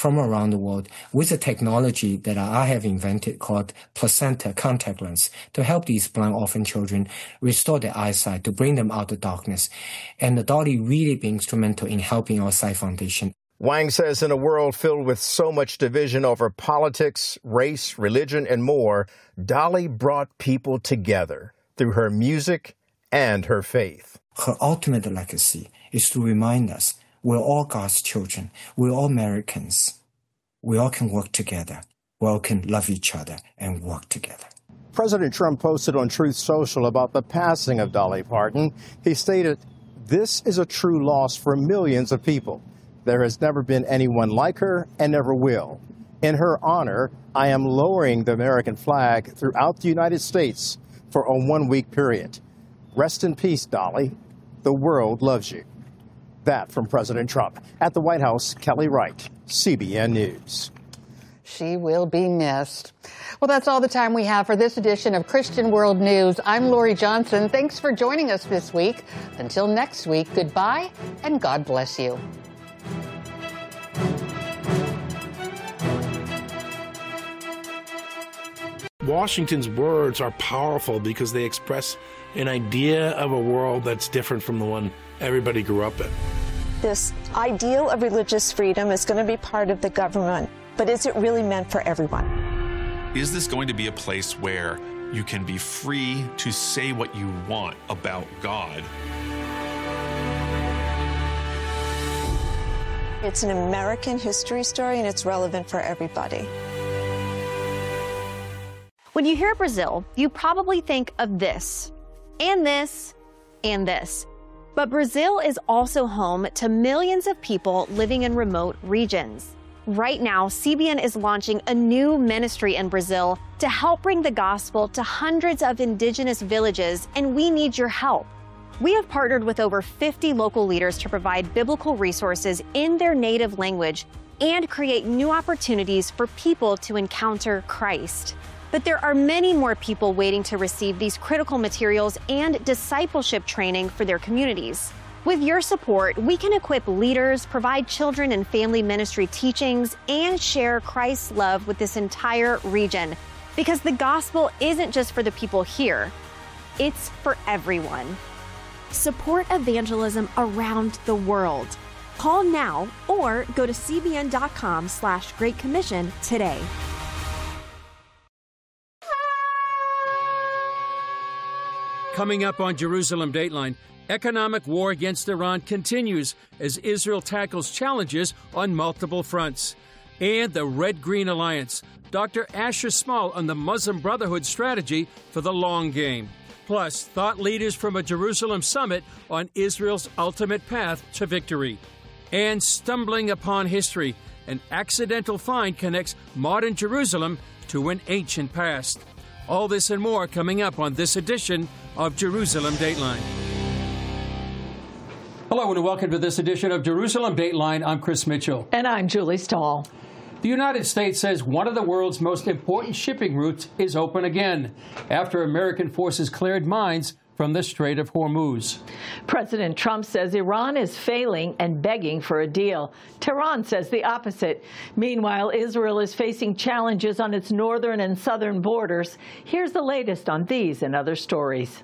from around the world with a technology that I have invented called placenta contact lens to help these blind orphan children restore their eyesight, to bring them out of darkness. And the Dolly really be instrumental in helping our Sight Foundation. Wang says in a world filled with so much division over politics, race, religion, and more, Dolly brought people together through her music and her faith. Her ultimate legacy is to remind us we're all God's children. We're all Americans. We all can work together. We all can love each other and work together. President Trump posted on Truth Social about the passing of Dolly Parton. He stated, "This is a true loss for millions of people. There has never been anyone like her and never will. In her honor, I am lowering the American flag throughout the United States for a 1-week period. Rest in peace, Dolly. The world loves you." That from President Trump. At the White House, Kelly Wright, CBN News. She will be missed. Well, that's all the time we have for this edition of Christian World News. I'm Lori Johnson. Thanks for joining us this week. Until next week, goodbye and God bless you. Washington's words are powerful because they express an idea of a world that's different from the one everybody grew up in. This ideal of religious freedom is going to be part of the government, but is it really meant for everyone? Is this going to be a place where you can be free to say what you want about God? It's an American history story, and it's relevant for everybody. When you hear Brazil, you probably think of this, and this, and this. But Brazil is also home to millions of people living in remote regions. Right now, CBN is launching a new ministry in Brazil to help bring the gospel to hundreds of indigenous villages, and we need your help. We have partnered with over 50 local leaders to provide biblical resources in their native language and create new opportunities for people to encounter Christ. But there are many more people waiting to receive these critical materials and discipleship training for their communities. With your support, we can equip leaders, provide children and family ministry teachings, and share Christ's love with this entire region. Because the gospel isn't just for the people here, it's for everyone. Support evangelism around the world. Call now or go to cbn.com/Great Commission today. Coming up on Jerusalem Dateline, economic war against Iran continues as Israel tackles challenges on multiple fronts. And the Red-Green Alliance, Dr. Asher Small on the Muslim Brotherhood strategy for the long game. Plus, thought leaders from a Jerusalem summit on Israel's ultimate path to victory. And stumbling upon history, an accidental find connects modern Jerusalem to an ancient past. All this and more coming up on this edition of Jerusalem Dateline. Hello and welcome to this edition of Jerusalem Dateline. I'm Chris Mitchell. And I'm Julie Stahl. The United States says one of the world's most important shipping routes is open again after American forces cleared mines from the Strait of Hormuz. President Trump says Iran is failing and begging for a deal. Tehran says the opposite. Meanwhile, Israel is facing challenges on its northern and southern borders. Here's the latest on these and other stories.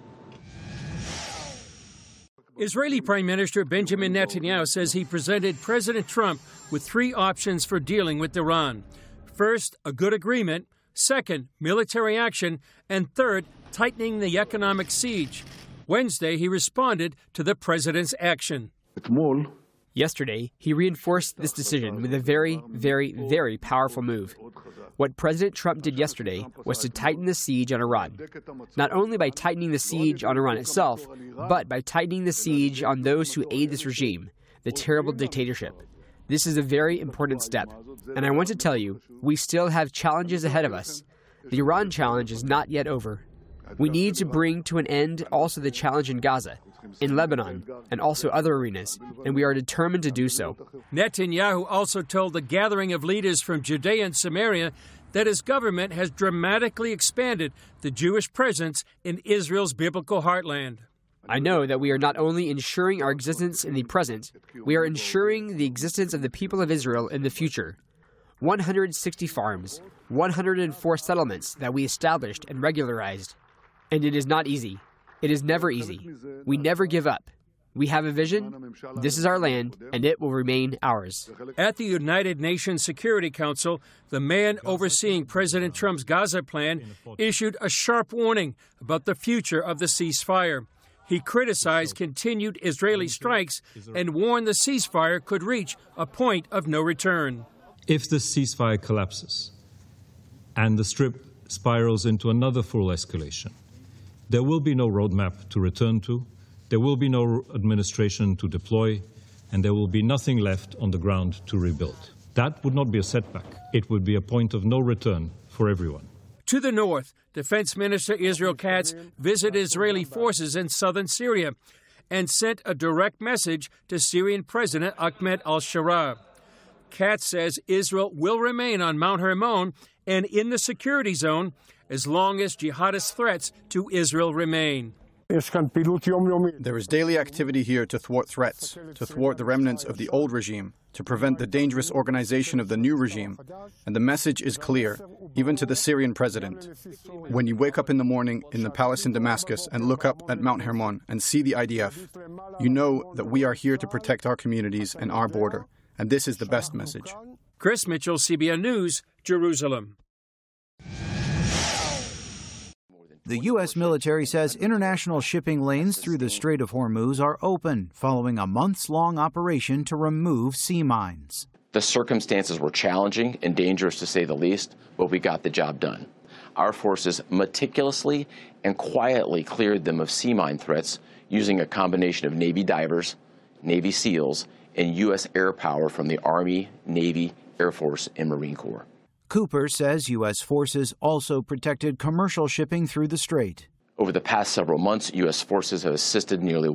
Israeli Prime Minister Benjamin Netanyahu says he presented President Trump with 3 options for dealing with Iran. First, a good agreement. Second, military action. And third, tightening the economic siege. Wednesday, he responded to the president's action. Yesterday, he reinforced this decision with a very, very, very powerful move. What President Trump did yesterday was to tighten the siege on Iran. Not only by tightening the siege on Iran itself, but by tightening the siege on those who aid this regime, the terrible dictatorship. This is a very important step. And I want to tell you, we still have challenges ahead of us. The Iran challenge is not yet over. We need to bring to an end also the challenge in Gaza, in Lebanon, and also other arenas, and we are determined to do so. Netanyahu also told the gathering of leaders from Judea and Samaria that his government has dramatically expanded the Jewish presence in Israel's biblical heartland. I know that we are not only ensuring our existence in the present, we are ensuring the existence of the people of Israel in the future. 160 farms, 104 settlements that we established and regularized. And it is not easy. It is never easy. We never give up. We have a vision. This is our land, and it will remain ours. At the United Nations Security Council, the man overseeing President Trump's Gaza plan issued a sharp warning about the future of the ceasefire. He criticized continued Israeli strikes and warned the ceasefire could reach a point of no return. If the ceasefire collapses and the Strip spirals into another full escalation, there will be no roadmap to return to. There will be no administration to deploy, and there will be nothing left on the ground to rebuild. That would not be a setback. It would be a point of no return for everyone. To the north, Defense Minister Israel Katz visited Israeli forces in southern Syria and sent a direct message to Syrian President Ahmed al-Sharaa. Katz says Israel will remain on Mount Hermon and in the security zone as long as jihadist threats to Israel remain. There is daily activity here to thwart threats, to thwart the remnants of the old regime, to prevent the dangerous organization of the new regime. And the message is clear, even to the Syrian president. When you wake up in the morning in the palace in Damascus and look up at Mount Hermon and see the IDF, you know that we are here to protect our communities and our border. And this is the best message. Chris Mitchell, CBN News, Jerusalem. The U.S. military says international shipping lanes through the Strait of Hormuz are open following a months-long operation to remove sea mines. The circumstances were challenging and dangerous to say the least, but we got the job done. Our forces meticulously and quietly cleared them of sea mine threats using a combination of Navy divers, Navy SEALs, and U.S. air power from the Army, Navy, Air Force, and Marine Corps. Cooper says U.S. forces also protected commercial shipping through the strait. Over the past several months, U.S. forces have assisted nearly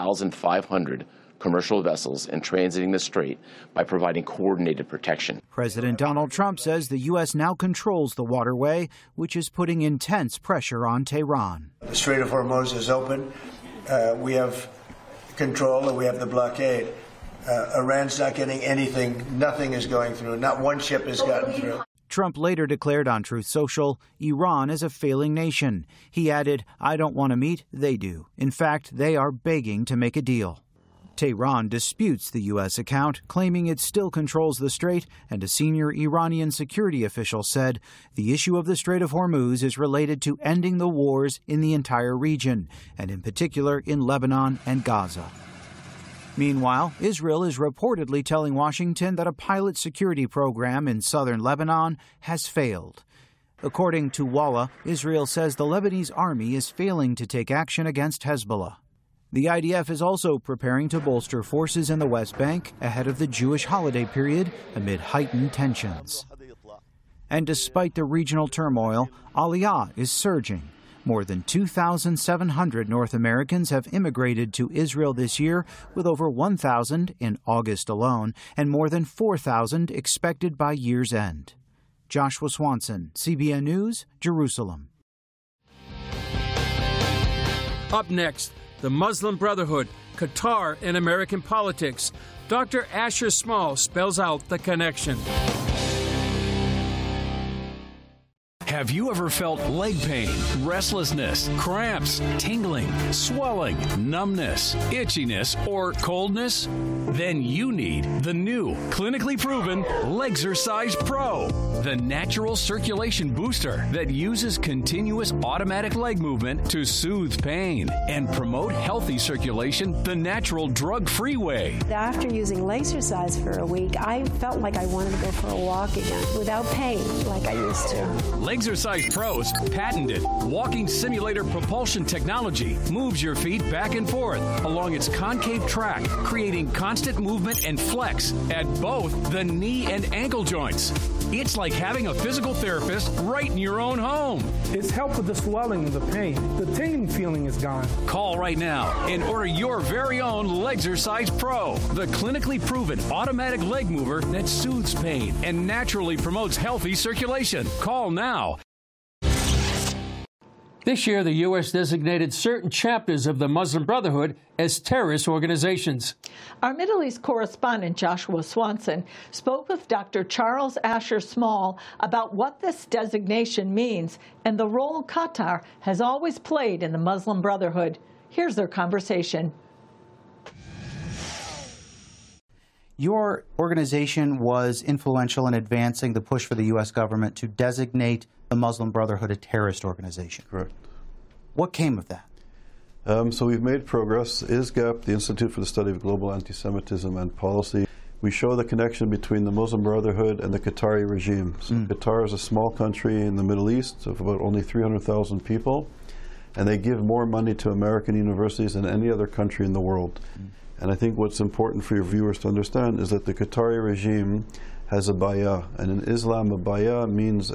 1,500 commercial vessels in transiting the strait by providing coordinated protection. President Donald Trump says the U.S. now controls the waterway, which is putting intense pressure on Tehran. The Strait of Hormuz is open. We have control and we have the blockade. Iran's not getting anything. Nothing is going through. Not one ship has gotten through. Trump later declared on Truth Social, Iran is a failing nation. He added, I don't want to meet, they do. In fact, they are begging to make a deal. Tehran disputes the U.S. account, claiming it still controls the strait, and a senior Iranian security official said the issue of the Strait of Hormuz is related to ending the wars in the entire region, and in particular in Lebanon and Gaza. Meanwhile, Israel is reportedly telling Washington that a pilot security program in southern Lebanon has failed. According to Walla, Israel says the Lebanese army is failing to take action against Hezbollah. The IDF is also preparing to bolster forces in the West Bank ahead of the Jewish holiday period amid heightened tensions. And despite the regional turmoil, Aliyah is surging. More than 2,700 North Americans have immigrated to Israel this year, with over 1,000 in August alone, and more than 4,000 expected by year's end. Joshua Swanson, CBN News, Jerusalem. Up next, the Muslim Brotherhood, Qatar, and American politics. Dr. Asher Small spells out the connection. Have you ever felt leg pain, restlessness, cramps, tingling, swelling, numbness, itchiness, or coldness? Then you need the new, clinically proven Legzercise Pro, the natural circulation booster that uses continuous automatic leg movement to soothe pain and promote healthy circulation the natural drug-free way. After using Legzercise for a week, I felt like I wanted to go for a walk again without pain like I used to. Legzercise Pro's patented walking simulator propulsion technology moves your feet back and forth along its concave track, creating constant movement and flex at both the knee and ankle joints. It's like having a physical therapist right in your own home. It's helped with the swelling and the pain. The tingling feeling is gone. Call right now and order your very own Legzercise Pro, the clinically proven automatic leg mover that soothes pain and naturally promotes healthy circulation. Call now. This year, the U.S. designated certain chapters of the Muslim Brotherhood as terrorist organizations. Our Middle East correspondent, Joshua Swanson, spoke with Dr. Charles Asher Small about what this designation means and the role Qatar has always played in the Muslim Brotherhood. Here's their conversation. Your organization was influential in advancing the push for the U.S. government to designate the Muslim Brotherhood a terrorist organization. Correct. What came of that? So we've made progress. ISGAP, the Institute for the Study of Global Anti-Semitism and Policy, we show the connection between the Muslim Brotherhood and the Qatari regime. So Qatar is a small country in the Middle East of about only 300,000 people, and they give more money to American universities than any other country in the world. And I think what's important for your viewers to understand is that the Qatari regime has a bay'ah, and in Islam a bay'ah means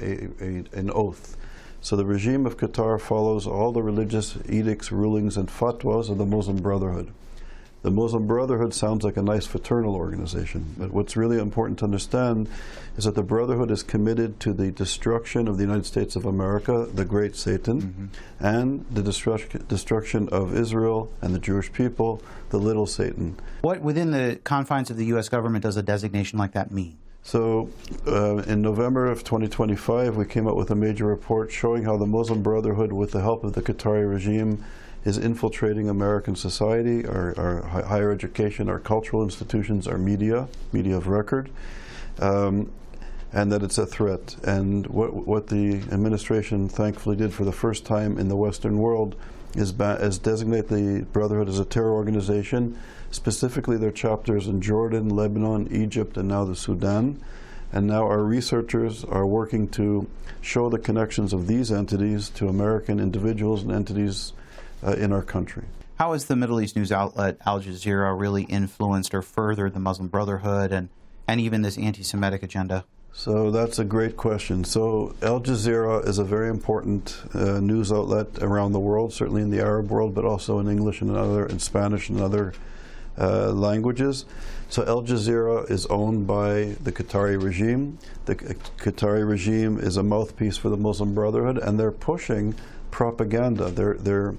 an oath. So the regime of Qatar follows all the religious edicts, rulings, and fatwas of the Muslim Brotherhood. The Muslim Brotherhood sounds like a nice fraternal organization, but what's really important to understand is that the Brotherhood is committed to the destruction of the United States of America, the great Satan, and the destruction of Israel and the Jewish people, the little Satan. What within the confines of the U.S. government does a designation like that mean? So in November of 2025, we came out with a major report showing how the Muslim Brotherhood, with the help of the Qatari regime, is infiltrating American society, our higher education, our cultural institutions, our media of record, and that it's a threat. And what the administration thankfully did for the first time in the Western world is designate the Brotherhood as a terror organization, specifically their chapters in Jordan, Lebanon, Egypt, and now the Sudan. And now our researchers are working to show the connections of these entities to American individuals and entities in our country. How has the Middle East news outlet Al Jazeera really influenced or furthered the Muslim Brotherhood and even this anti-Semitic agenda? So that's a great question. So Al Jazeera is a very important news outlet around the world, certainly in the Arab world, but also in English and in Spanish and other languages. So Al Jazeera is owned by the Qatari regime. The Qatari regime is a mouthpiece for the Muslim Brotherhood, and they're pushing propaganda. They're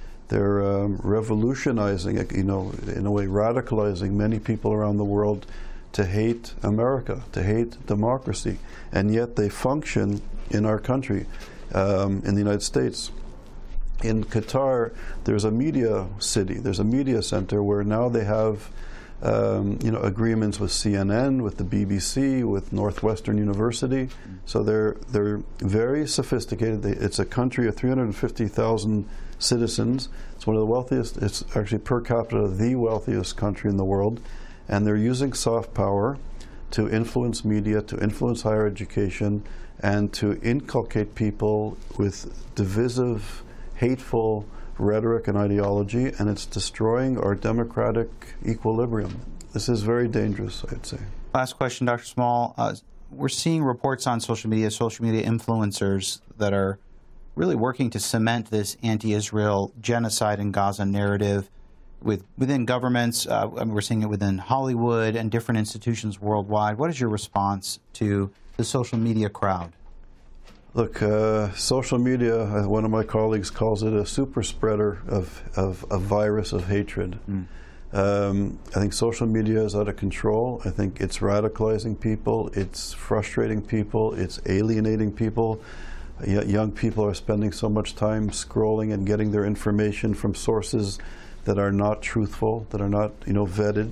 revolutionizing, in a way, radicalizing many people around the world to hate America, to hate democracy, and yet they function in our country, in the United States. In Qatar, there's a media city, there's a media center where now they have agreements with CNN, with the BBC, with Northwestern University. So they're very sophisticated. It's a country of 350,000 citizens. It's one of the wealthiest. It's actually per capita the wealthiest country in the world, and they're using soft power to influence media, to influence higher education, and to inculcate people with divisive, hateful rhetoric and ideology, and it's destroying our democratic equilibrium. This is very dangerous, I'd say. Last question, Dr. Small. We're seeing reports on social media influencers that are really working to cement this anti-Israel genocide in Gaza narrative within governments. We're seeing it within Hollywood and different institutions worldwide. What is your response to the social media crowd? Look, social media, one of my colleagues calls it a super spreader of a virus of hatred. I think social media is out of control. I think it's radicalizing people, it's frustrating people, it's alienating people. Young people are spending so much time scrolling and getting their information from sources that are not truthful, that are not, vetted.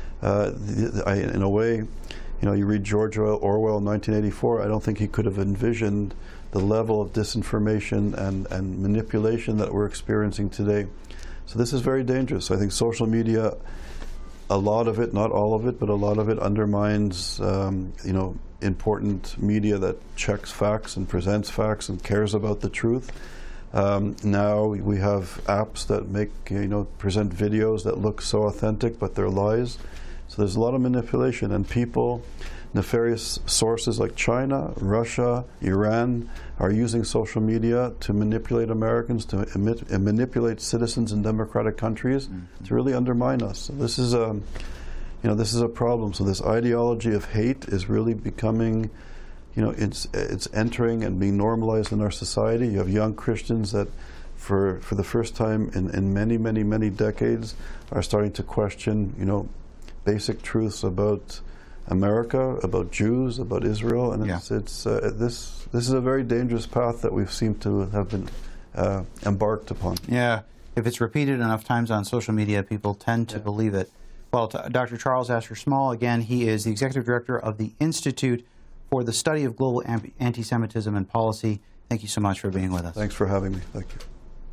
In a way, you read George Orwell, 1984, I don't think he could have envisioned the level of disinformation and manipulation that we're experiencing today. So this is very dangerous. I think social media, a lot of it, not all of it, but a lot of it undermines, important media that checks facts and presents facts and cares about the truth. Now we have apps that present videos that look so authentic, but they're lies. So there's a lot of manipulation, and people, nefarious sources like China, Russia, Iran, are using social media to manipulate Americans, to manipulate citizens in democratic countries, to really undermine us. So this is a problem. So this ideology of hate is really becoming, it's entering and being normalized in our society. You have young Christians that, for the first time in many decades, are starting to question, basic truths about America, about Jews, about Israel, and this is a very dangerous path that we've seemed to have been embarked upon. Yeah, if it's repeated enough times on social media, people tend to believe it. Well, Dr. Charles Asher Small, again, he is the Executive Director of the Institute for the Study of Global Anti-Semitism and Policy. Thank you so much for being with us. Thanks for having me. Thank you.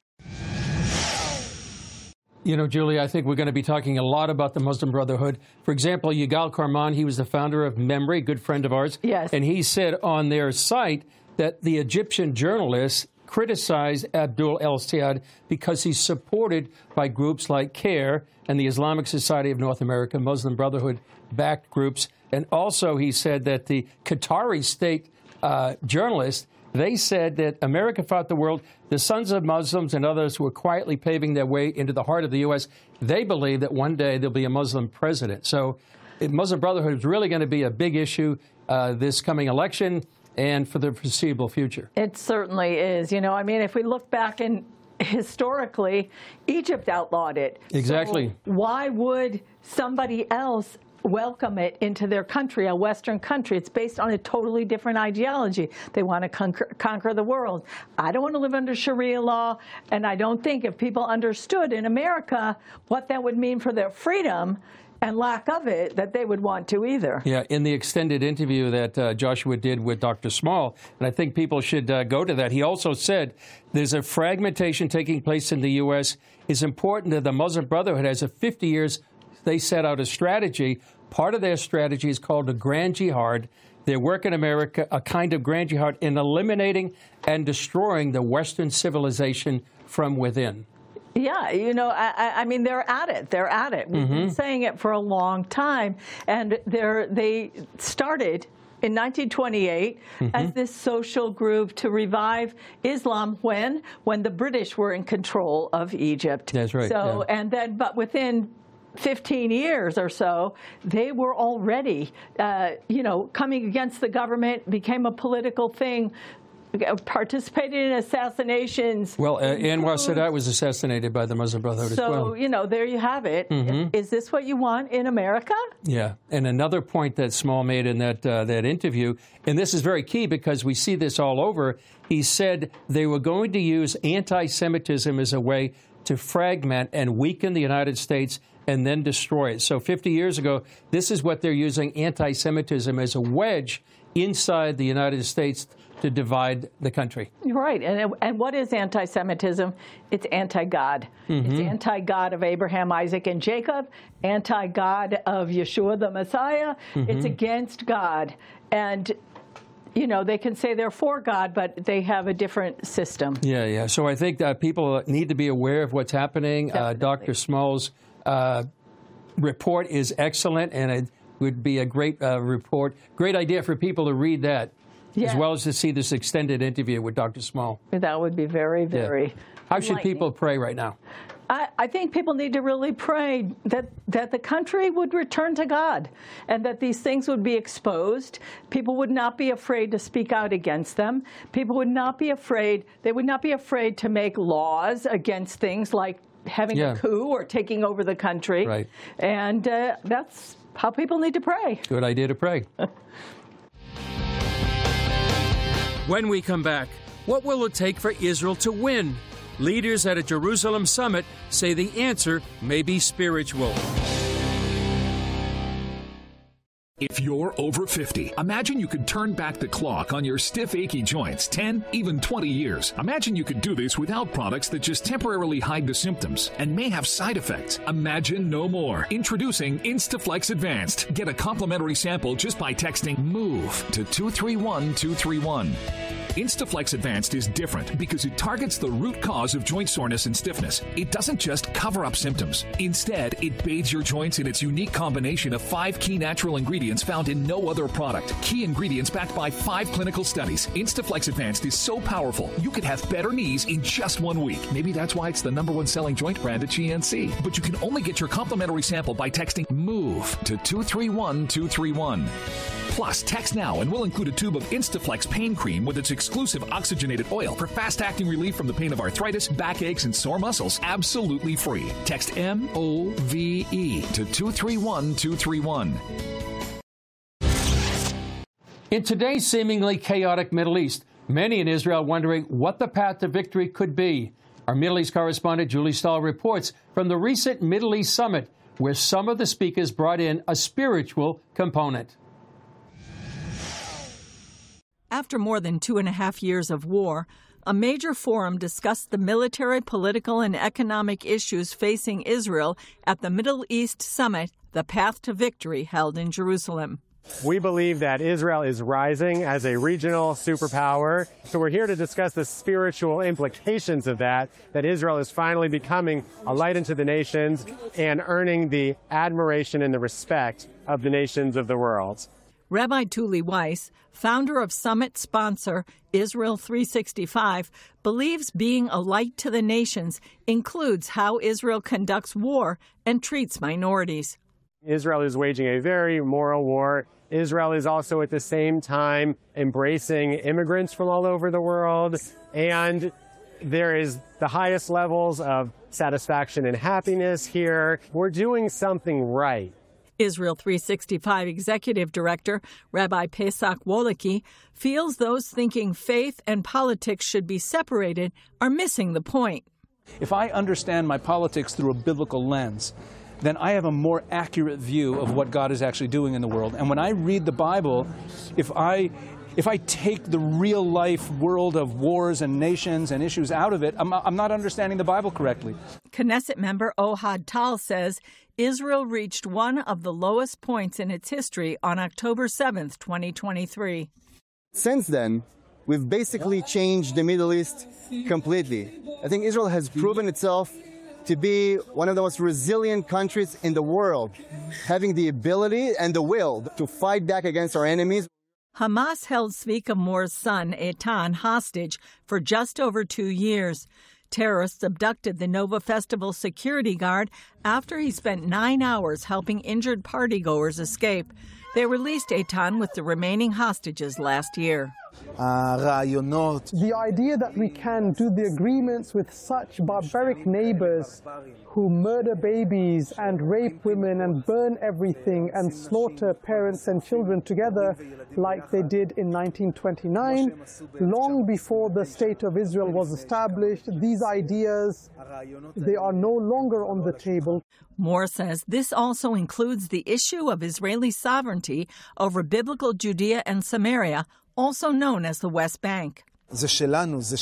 Julie, I think we're going to be talking a lot about the Muslim Brotherhood. For example, Yigal Karman, he was the founder of Memri, a good friend of ours. Yes. And he said on their site that the Egyptian journalists criticized Abdul El-Sayed because he's supported by groups like CARE and the Islamic Society of North America, Muslim Brotherhood-backed groups. And also he said that the Qatari state journalists, they said that America fought the world. The Sons of Muslims and others were quietly paving their way into the heart of the U.S. They believe that one day there'll be a Muslim president. So Muslim Brotherhood is really going to be a big issue this coming election and for the foreseeable future. It certainly is. If we look back historically, Egypt outlawed it. Exactly. So why would somebody else welcome it into their country, a Western country? It's based on a totally different ideology. They want to conquer the world. I don't want to live under Sharia law, and I don't think if people understood in America what that would mean for their freedom and lack of it, that they would want to either. Yeah, in the extended interview that Joshua did with Dr. Small, and I think people should go to that, he also said there's a fragmentation taking place in the U.S. It's important that the Muslim Brotherhood has 50 years. They set out a strategy. Part of their strategy is called the Grand Jihad. Their work in America, a kind of Grand Jihad in eliminating and destroying the Western civilization from within. Yeah, I mean, they're at it. They're at it. We've been saying it for a long time. And they started in 1928 as this social group to revive Islam when the British were in control of Egypt. That's right. So, yeah. and then, but within 15 years or so, they were already, coming against the government, became a political thing, participated in assassinations. Well, Anwar Sadat was assassinated by the Muslim Brotherhood as well. So, there you have it. Is this what you want in America? Yeah. And another point that Small made in that interview, and this is very key because we see this all over, he said they were going to use anti-Semitism as a way to fragment and weaken the United States and then destroy it. So 50 years ago, this is what they're using anti-Semitism as a wedge inside the United States to divide the country. Right. And what is anti-Semitism? It's anti-God. It's anti-God of Abraham, Isaac, and Jacob, anti-God of Yeshua the Messiah. It's against God. And they can say they're for God, but they have a different system. Yeah. So I think that people need to be aware of what's happening. Dr. Small's report is excellent, and it would be a great report, great idea for people to read that, as well as to see this extended interview with Dr. Small. That would be very, very How should people pray right now? I think people need to really pray that the country would return to God and that these things would be exposed. People would not be afraid to speak out against them. People would not be afraid. They would not be afraid to make laws against things like having a coup or taking over the country. Right. And that's how people need to pray. Good idea to pray. When we come back, what will it take for Israel to win? Leaders at a Jerusalem summit say the answer may be spiritual. If you're over 50, imagine you could turn back the clock on your stiff, achy joints 10, even 20 years. Imagine you could do this without products that just temporarily hide the symptoms and may have side effects. Imagine no more. Introducing Instaflex Advanced. Get a complimentary sample just by texting MOVE to 231231. Instaflex Advanced is different because it targets the root cause of joint soreness and stiffness. It doesn't just cover up symptoms. Instead, it bathes your joints in its unique combination of 5 key natural ingredients found in no other product. Key ingredients backed by 5 clinical studies. Instaflex Advanced is so powerful, you could have better knees in just 1 week. Maybe that's why it's the #1 selling joint brand at GNC. But you can only get your complimentary sample by texting MOVE to 231231. Plus, text now and we'll include a tube of Instaflex pain cream with its exclusive oxygenated oil for fast-acting relief from the pain of arthritis, backaches, and sore muscles. Absolutely free. Text MOVE to 231231. In today's seemingly chaotic Middle East, many in Israel wondering what the path to victory could be. Our Middle East correspondent Julie Stahl reports from the recent Middle East summit, where some of the speakers brought in a spiritual component. After more than 2.5 years of war, a major forum discussed the military, political, and economic issues facing Israel at the Middle East Summit, The Path to Victory, held in Jerusalem. We believe that Israel is rising as a regional superpower. So we're here to discuss the spiritual implications of that Israel is finally becoming a light unto the nations and earning the admiration and the respect of the nations of the world. Rabbi Tuli Weiss, founder of summit sponsor Israel 365, believes being a light to the nations includes how Israel conducts war and treats minorities. Israel is waging a very moral war. Israel is also at the same time embracing immigrants from all over the world. And there is the highest levels of satisfaction and happiness here. We're doing something right. Israel 365 Executive Director Rabbi Pesach Wolicky feels those thinking faith and politics should be separated are missing the point. If I understand my politics through a biblical lens, then I have a more accurate view of what God is actually doing in the world. And when I read the Bible, if I take the real life world of wars and nations and issues out of it, I'm not understanding the Bible correctly. Knesset member Ohad Tal says Israel reached one of the lowest points in its history on October 7th, 2023. Since then, we've basically changed the Middle East completely. I think Israel has proven itself to be one of the most resilient countries in the world, having the ability and the will to fight back against our enemies. Hamas held Zvika Moor's son, Eitan, hostage for just over 2 years. Terrorists abducted the Nova Festival security guard after he spent 9 hours helping injured partygoers escape. They released Eitan with the remaining hostages last year. The idea that we can do the agreements with such barbaric neighbors who murder babies and rape women and burn everything and slaughter parents and children together like they did in 1929, long before the State of Israel was established, these ideas, they are no longer on the table. Moore says this also includes the issue of Israeli sovereignty over biblical Judea and Samaria, also known as the West Bank. This is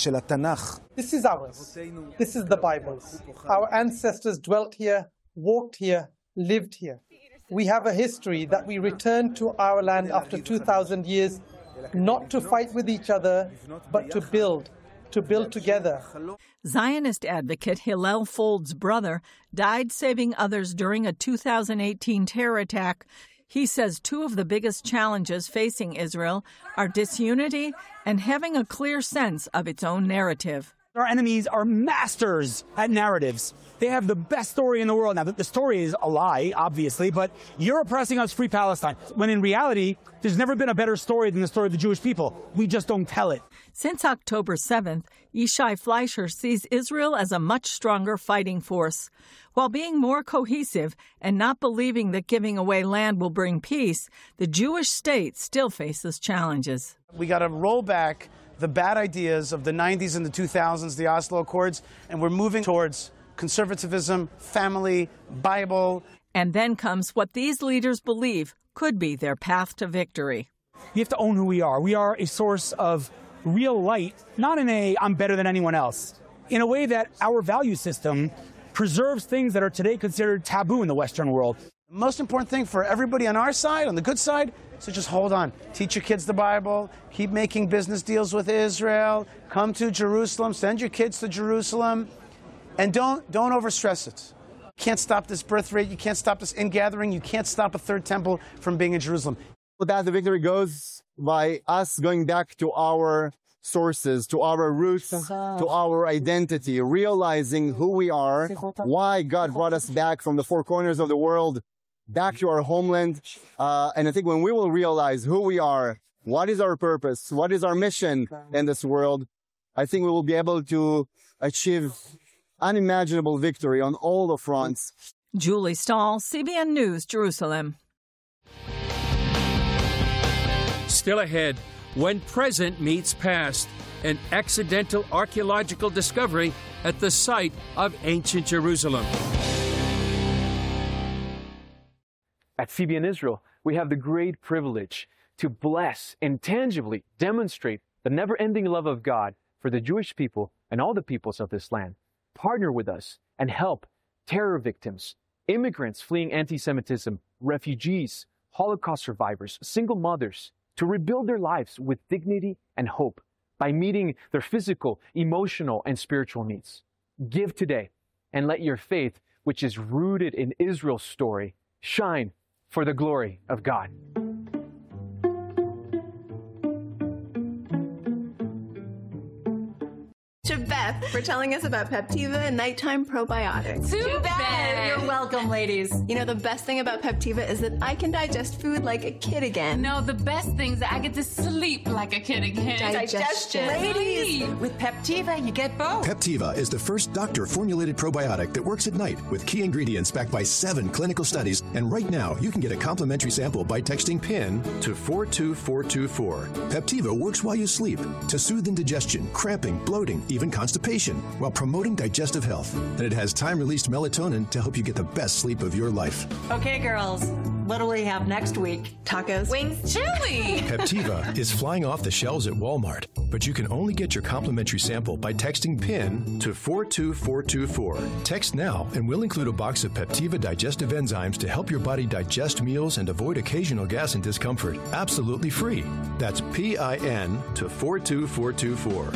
ours. This is the Bible's. Our ancestors dwelt here, walked here, lived here. We have a history that we returned to our land after 2,000 years, not to fight with each other, but to build together. Zionist advocate Hillel Fold's brother died saving others during a 2018 terror attack. He says two of the biggest challenges facing Israel are disunity and having a clear sense of its own narrative. Our enemies are masters at narratives. They have the best story in the world. Now, the story is a lie, obviously, but you're oppressing us, free Palestine, when in reality, there's never been a better story than the story of the Jewish people. We just don't tell it. Since October 7th, Yishai Fleischer sees Israel as a much stronger fighting force. While being more cohesive and not believing that giving away land will bring peace, the Jewish state still faces challenges. We got to roll back the bad ideas of the 90s and the 2000s, the Oslo Accords, and we're moving towards conservatism, family, Bible. And then comes what these leaders believe could be their path to victory. We have to own who we are. We are a source of real light, not in a I'm better than anyone else, in a way that our value system preserves things that are today considered taboo in the Western world. The most important thing for everybody on our side, on the good side, so just hold on. Teach your kids the Bible. Keep making business deals with Israel. Come to Jerusalem. Send your kids to Jerusalem. And don't overstress it. You can't stop this birth rate. You can't stop this ingathering. You can't stop a third temple from being in Jerusalem. That the victory goes by us going back to our sources, to our roots, to our identity, realizing who we are, why God brought us back from the four corners of the world back to our homeland. And I think when we will realize who we are, what is our purpose, what is our mission in this world, I think we will be able to achieve unimaginable victory on all the fronts. Julie Stahl, CBN News, Jerusalem. Still ahead, when present meets past, an accidental archaeological discovery at the site of ancient Jerusalem. At CBN Israel, we have the great privilege to bless and tangibly demonstrate the never-ending love of God for the Jewish people and all the peoples of this land. Partner with us and help terror victims, immigrants fleeing anti-Semitism, refugees, Holocaust survivors, single mothers, to rebuild their lives with dignity and hope by meeting their physical, emotional, and spiritual needs. Give today and let your faith, which is rooted in Israel's story, shine for the glory of God. To Beth for telling us about Peptiva and nighttime probiotics. To Beth! You're welcome, ladies. You know, the best thing about Peptiva is that I can digest food like a kid again. No, the best thing is that I get to sleep like a kid again. Digestion. Ladies! With Peptiva, you get both. Peptiva is the first doctor-formulated probiotic that works at night with key ingredients backed by 7 clinical studies. And right now, you can get a complimentary sample by texting PIN to 42424. Peptiva works while you sleep to soothe indigestion, cramping, bloating, even constipation, while promoting digestive health. And it has time-released melatonin to help you get the best sleep of your life. Okay, girls, what do we have next week? Tacos. Wings. Chili. Peptiva is flying off the shelves at Walmart, but you can only get your complimentary sample by texting PIN to 42424. Text now, and we'll include a box of Peptiva digestive enzymes to help your body digest meals and avoid occasional gas and discomfort. Absolutely free. That's PIN to 42424.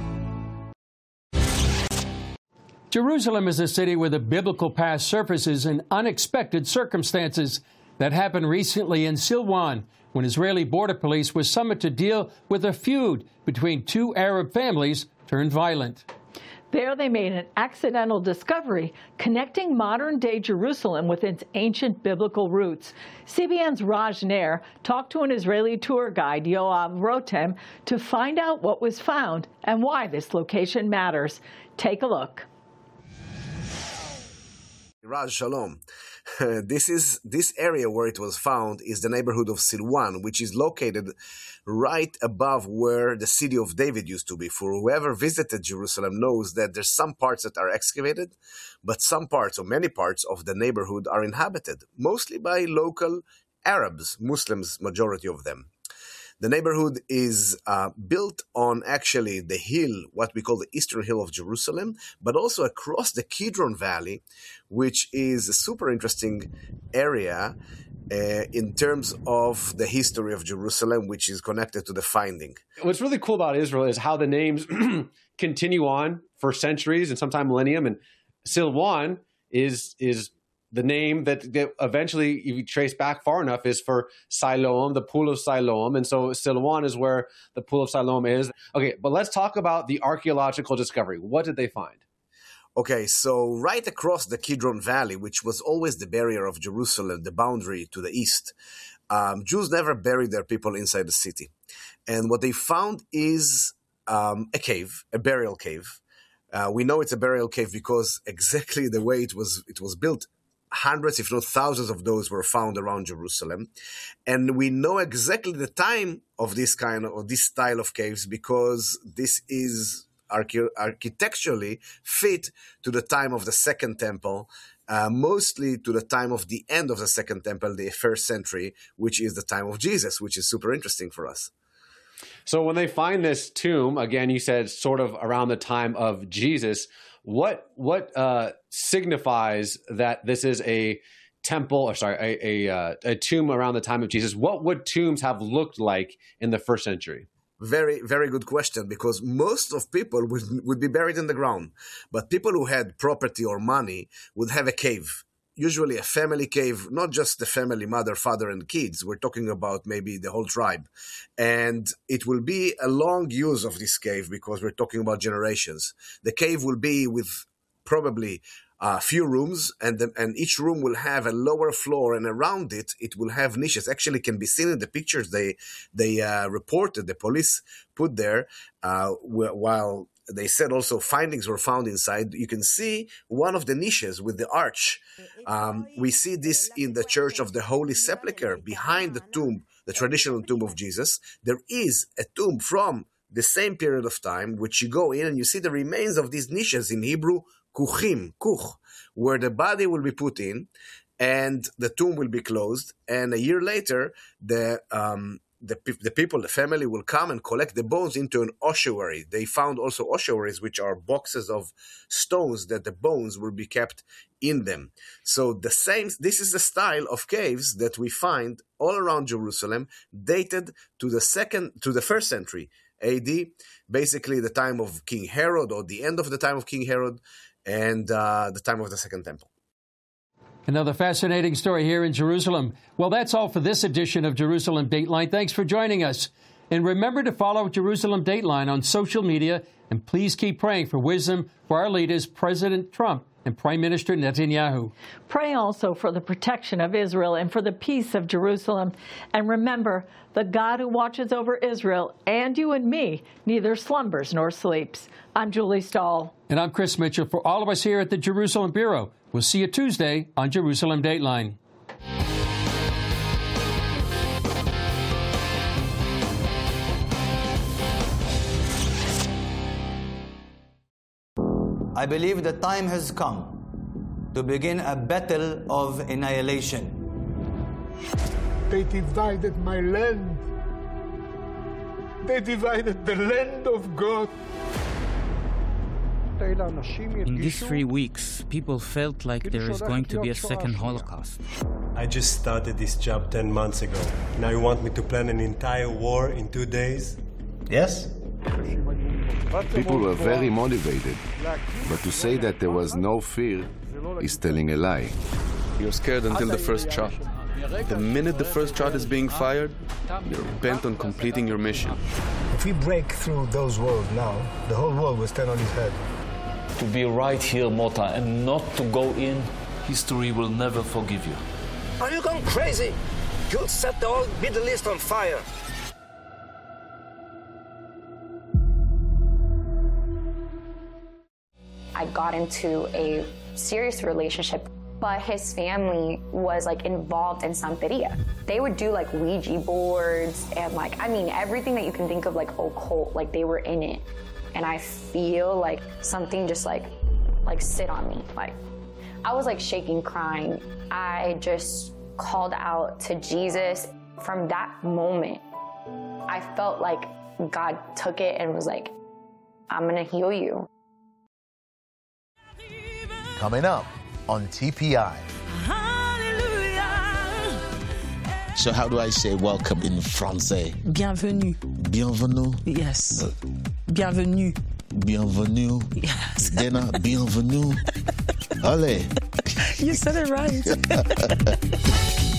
Jerusalem is a city where the biblical past surfaces in unexpected circumstances. That happened recently in Silwan, when Israeli border police were summoned to deal with a feud between 2 Arab families turned violent. There they made an accidental discovery connecting modern-day Jerusalem with its ancient biblical roots. CBN's Raj Nair talked to an Israeli tour guide, Yoav Rotem, to find out what was found and why this location matters. Take a look. Raj, shalom. This area where it was found is the neighborhood of Silwan, which is located right above where the city of David used to be. For whoever visited Jerusalem knows that there's some parts that are excavated, but some parts or many parts of the neighborhood are inhabited, mostly by local Arabs, Muslims, majority of them. The neighborhood is built on actually the hill, what we call the Eastern Hill of Jerusalem, but also across the Kidron Valley, which is a super interesting area in terms of the history of Jerusalem, which is connected to the finding. What's really cool about Israel is how the names continue on for centuries and sometimes millennium. And Silwan is the name that eventually, if you trace back far enough, is for Siloam, the Pool of Siloam. And so Silwan is where the Pool of Siloam is. Okay, but let's talk about the archaeological discovery. What did they find? Okay, so right across the Kidron Valley, which was always the barrier of Jerusalem, the boundary to the east, Jews never buried their people inside the city. And what they found is a cave, a burial cave. We know it's a burial cave because exactly the way it was built, hundreds, if not thousands of those were found around Jerusalem. And we know exactly the time of this style of caves because this is architecturally fit to the time of the Second Temple, mostly to the time of the end of the Second Temple, the 1st century, which is the time of Jesus, which is super interesting for us. So when they find this tomb, again, you said sort of around the time of Jesus, what signifies that this is a temple, or sorry, a tomb around the time of Jesus? What would tombs have looked like in the 1st century? Very, very good question, because most of people would be buried in the ground. But people who had property or money would have a cave, usually a family cave, not just the family, mother, father, and kids. We're talking about maybe the whole tribe. And it will be a long use of this cave because we're talking about generations. The cave will be with probably few rooms, and each room will have a lower floor, and around it will have niches. Actually, can be seen in the pictures they reported, the police put there, while they said also findings were found inside. You can see one of the niches with the arch. We see this in the Church of the Holy Sepulchre, behind the tomb, the traditional tomb of Jesus. There is a tomb from the same period of time, which you go in and you see the remains of these niches, in Hebrew, kuchim, kuch, where the body will be put in and the tomb will be closed. And a year later, the people, the family, will come and collect the bones into an ossuary. They found also ossuaries, which are boxes of stones that the bones will be kept in them. So this is the style of caves that we find all around Jerusalem, dated to the 1st century AD, basically the time of King Herod, or the end of the time of King Herod, and the time of the Second Temple. Another fascinating story here in Jerusalem. Well, that's all for this edition of Jerusalem Dateline. Thanks for joining us. And remember to follow Jerusalem Dateline on social media, and please keep praying for wisdom for our leaders, President Trump and Prime Minister Netanyahu. Pray also for the protection of Israel and for the peace of Jerusalem. And remember, the God who watches over Israel and you and me neither slumbers nor sleeps. I'm Julie Stahl. And I'm Chris Mitchell. For all of us here at the Jerusalem Bureau, we'll see you Tuesday on Jerusalem Dateline. I believe the time has come to begin a battle of annihilation. They divided my land. They divided the land of God. In these 3 weeks, people felt like there is going to be a second Holocaust. I just started this job 10 months ago. Now you want me to plan an entire war in 2 days? Yes? People were very motivated, but to say that there was no fear is telling a lie. You're scared until the first shot. The minute the first shot is being fired, you're bent on completing your mission. If we break through those walls now, the whole world will stand on its head. To be right here, Mota, and not to go in, history will never forgive you. Are you going crazy? You'll set the whole Middle East on fire. I got into a serious relationship, but his family was like involved in Santeria. They would do like Ouija boards and like, I mean, everything that you can think of like occult, like they were in it. And I feel like something just like sit on me. Like I was like shaking, crying. I just called out to Jesus. From that moment, I felt like God took it and was like, I'm gonna heal you. Coming up on TPI. So how do I say welcome in Francais? Bienvenue. Bienvenue? Yes. Bienvenue. Bienvenue. Yes. Dana, bienvenue. Allez. You said it right.